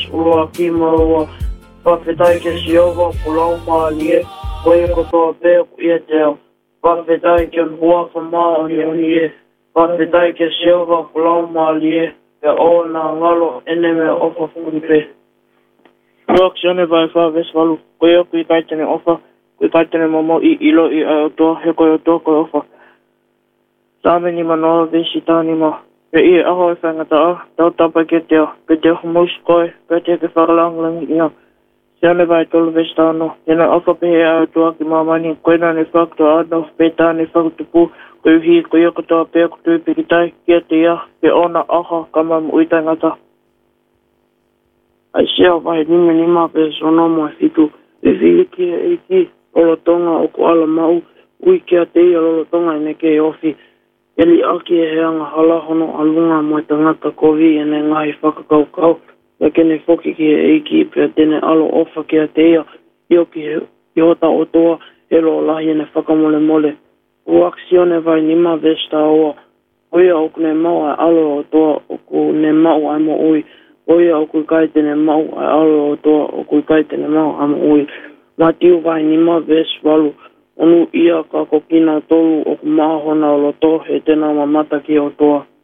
ua kimaua whawhetai ke siova pulau maalie oe kotoa pēo ia teo whawhetai ke huaka maa oni whawhetai ke siova pulau maalie pe o na ngalo ene me ofa funpe Ruaksione vai whaweswalu koe o kui kaitene ofa kui kaitene momo I ilo I aotoa he koe o tō koe ofa Tāme ni manoa vesi tāni ma Pe I aho e whangata a, tau tapa ke te humus koe, pe te whakalangalangi ia. Siane vai tolu vesi tāno, tēnā awha pehe au tua ki mamani, koe nā ne whakatoa anau, pe tā ne whakatupu, koe uhi, koe iokatoa pe kutu piki tai, kia te ia, pe ona aha, kamamu uitai ngata. Ai sea vai nima pe sonomo e fitu, pe whiiki e iki, olo tonga o ku ala mau, ui kia te ia lolo tonga e neke e ofi, Eli aki e heanga halahono alunga mo tangata kovi e ne ngahi whakakaukau. Ia kene whoki ki e eiki pia tene alo ofa kia te ia. Io ki hota o toa e lo lahi e ne whakamole mole. Uaksione vai nima vesta oa. Oia o kune mau ai alo o toa o ku ne mau ai mo ui. Oia o kui kai tene mau ai alo o toa o kui kai tene mau ai mo ui. Matiu vai nima ves walu. Onu ia ka kokina tolu o ku mahona o loto he tēnā mamata ki o toa.